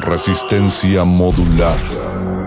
Resistencia modulada.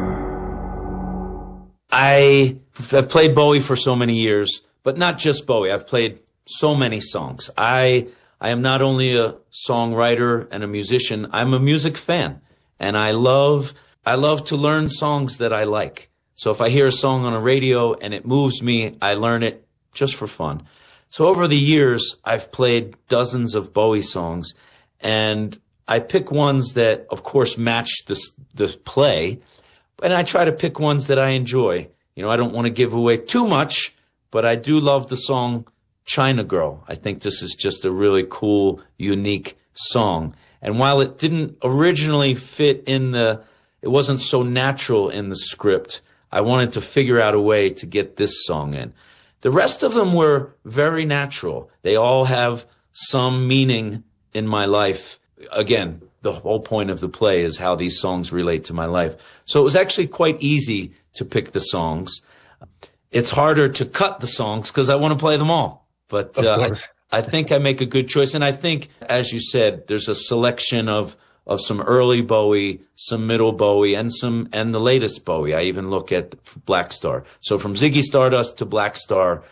I've played Bowie for so many years, but not just Bowie. I've played so many songs. I am not only a songwriter and a musician, I'm a music fan. And I love to learn songs that I like. So if I hear a song on a radio and it moves me, I learn it just for fun. So over the years, I've played dozens of Bowie songs, and I pick ones that, of course, match the play, and I try to pick ones that I enjoy. You know, I don't want to give away too much, but I do love the song China Girl. I think this is just a really cool, unique song. And while it didn't originally fit it wasn't so natural in the script, I wanted to figure out a way to get this song in. The rest of them were very natural. They all have some meaning in my life. Again, the whole point of the play is how these songs relate to my life. So it was actually quite easy to pick the songs. It's harder to cut the songs because I want to play them all. But I think I make a good choice. And I think, as you said, there's a selection of some early Bowie, some middle Bowie, and the latest Bowie. I even look at Black Star. So from Ziggy Stardust to Black Star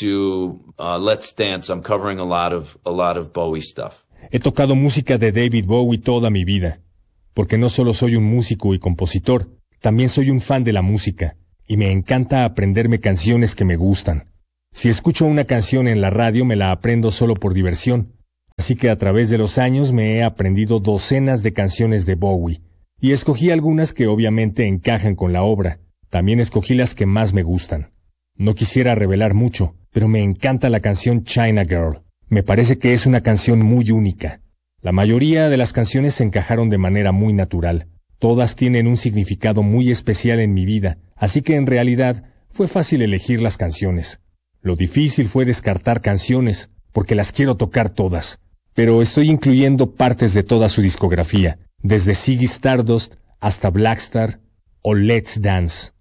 to Let's Dance, I'm covering a lot of Bowie stuff. He tocado música de David Bowie toda mi vida, porque no solo soy un músico y compositor, también soy un fan de la música, y me encanta aprenderme canciones que me gustan. Si escucho una canción en la radio me la aprendo solo por diversión, así que a través de los años me he aprendido docenas de canciones de Bowie, y escogí algunas que obviamente encajan con la obra. También escogí las que más me gustan. No quisiera revelar mucho, pero me encanta la canción China Girl. Me parece que es una canción muy única. La mayoría de las canciones se encajaron de manera muy natural. Todas tienen un significado muy especial en mi vida, así que en realidad fue fácil elegir las canciones. Lo difícil fue descartar canciones, porque las quiero tocar todas. Pero estoy incluyendo partes de toda su discografía, desde Ziggy Stardust hasta Black Star o Let's Dance.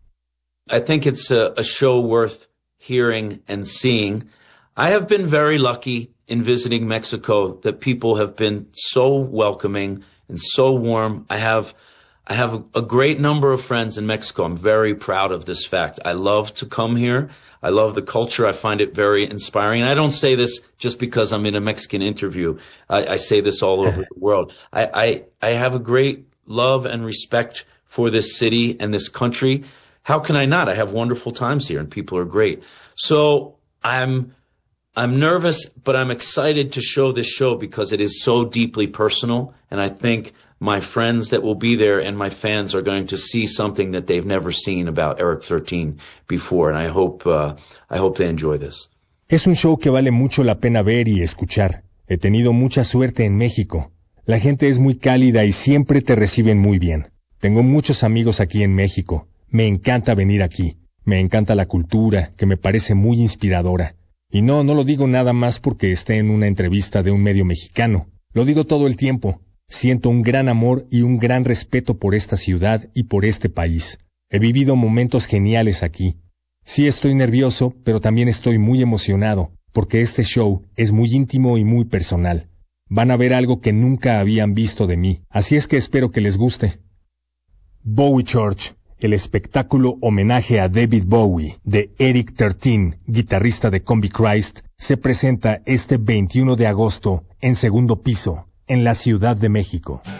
I think it's a show worth hearing and seeing. I have been very lucky in visiting Mexico that people have been so welcoming and so warm. I have a great number of friends in Mexico. I'm very proud of this fact. I love to come here. I love the culture. I find it very inspiring. And I don't say this just because I'm in a Mexican interview. I say this all over the world. I have a great love and respect for this city and this country. How can I not? I have wonderful times here and people are great. So I'm nervous, but I'm excited to show this show because it is so deeply personal. And I think my friends that will be there and my fans are going to see something that they've never seen about Eric 13 before. And I hope they enjoy this. Es un show que vale mucho la pena ver y escuchar. He tenido mucha suerte en México. La gente es muy cálida y siempre te reciben muy bien. Tengo muchos amigos aquí en México. Me encanta venir aquí. Me encanta la cultura, que me parece muy inspiradora. Y no lo digo nada más porque esté en una entrevista de un medio mexicano. Lo digo todo el tiempo. Siento un gran amor y un gran respeto por esta ciudad y por este país. He vivido momentos geniales aquí. Sí estoy nervioso, pero también estoy muy emocionado, porque este show es muy íntimo y muy personal. Van a ver algo que nunca habían visto de mí, así es que espero que les guste. Bowie Church, el espectáculo homenaje a David Bowie de Eric 13, guitarrista de Combichrist, se presenta este 21 de agosto en Segundo Piso, en la Ciudad de México.